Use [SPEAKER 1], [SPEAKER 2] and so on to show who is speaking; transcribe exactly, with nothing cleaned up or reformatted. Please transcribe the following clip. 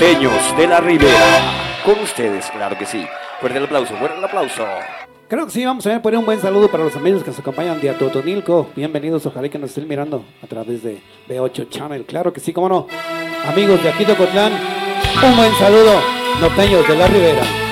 [SPEAKER 1] Norteños de la Ribera. Con ustedes, claro que sí. Fuerte el aplauso, fuerte el aplauso.
[SPEAKER 2] Creo que sí, vamos a poner un buen saludo para los amigos que nos acompañan de Atotonilco. Bienvenidos, ojalá que nos estén mirando a través de B ocho Channel. Claro que sí, cómo no. Amigos de Aquito Cotlán, un buen saludo, norteños de la Ribera.